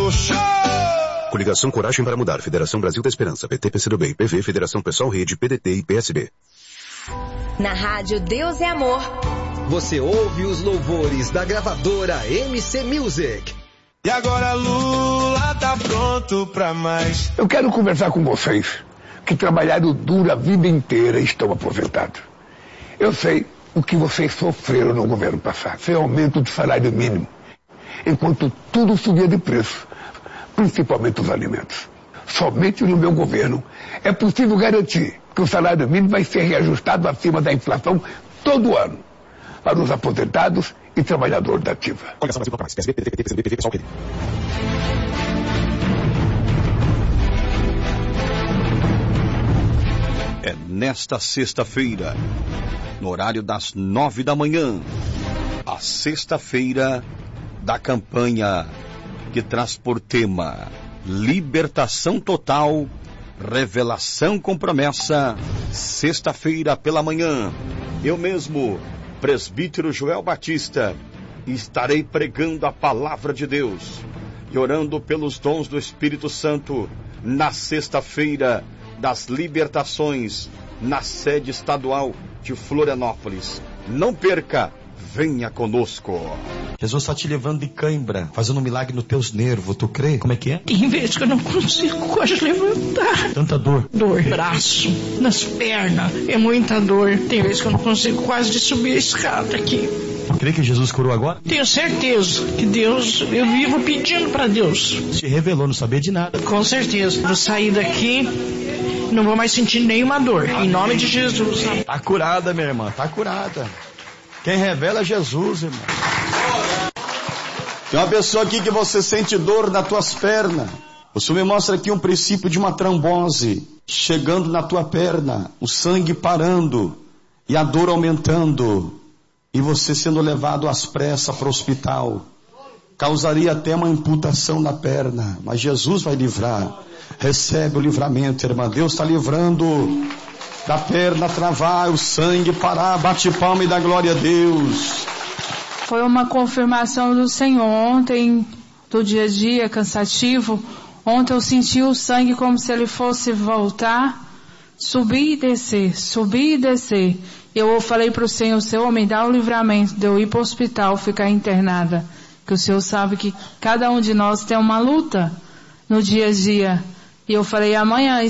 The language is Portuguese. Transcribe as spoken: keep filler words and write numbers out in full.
no show! Coligação Coragem para Mudar, Federação Brasil da Esperança, P T, P C do B, P V, Federação Pessoal Rede, P D T e P S B. Na rádio Deus é Amor. Você ouve os louvores da gravadora M C Music. E agora Lula tá pronto pra mais. Eu quero conversar com vocês que trabalharam duro a vida inteira e estão aposentados. Eu sei o que vocês sofreram no governo passado, sem aumento do salário mínimo, enquanto tudo subia de preço, principalmente os alimentos. Somente no meu governo é possível garantir que o salário mínimo vai ser reajustado acima da inflação todo ano, para os aposentados e trabalhadores da ativa. Coligação Brasil para mais, P S B, P D T, P C B, P V, Pessoal Rede. É nesta sexta-feira, no horário das nove da manhã, a sexta-feira da campanha que traz por tema Libertação Total, Revelação com Promessa. Sexta-feira pela manhã, eu mesmo, presbítero Joel Batista, estarei pregando a palavra de Deus e orando pelos dons do Espírito Santo na sexta-feira das libertações, na sede estadual de Florianópolis. Não perca, venha conosco. Jesus está te levando de cãibra, fazendo um milagre nos teus nervos, tu crê? Como é que é? Tem vezes que eu não consigo quase levantar. Tanta dor. Dor, braço, nas pernas, é muita dor. Tem vezes que eu não consigo quase de subir a escada aqui. Crê que Jesus curou agora? Tenho certeza que Deus, eu vivo pedindo para Deus. Se revelou, não sabia de nada. Com certeza. Vou sair daqui, não vou mais sentir nenhuma dor. Em nome de Jesus. Tá curada, minha irmã, tá curada. Quem revela é Jesus, irmão. Tem uma pessoa aqui que você sente dor nas tuas pernas. O Senhor me mostra aqui um princípio de uma trombose chegando na tua perna, o sangue parando e a dor aumentando. E você sendo levado às pressas para o hospital. Causaria até uma amputação na perna. Mas Jesus vai livrar. Recebe o livramento, irmã. Deus está livrando da perna travar, o sangue parar. Bate palma e dá glória a Deus. Foi uma confirmação do Senhor. Ontem, do dia a dia, cansativo. Ontem eu senti o sangue como se ele fosse voltar. Subir e descer, subir e descer. Eu falei para o Senhor, Senhor, me dá o livramento de eu ir para o hospital, ficar internada. Que o Senhor sabe que cada um de nós tem uma luta no dia a dia. E eu falei, amanhã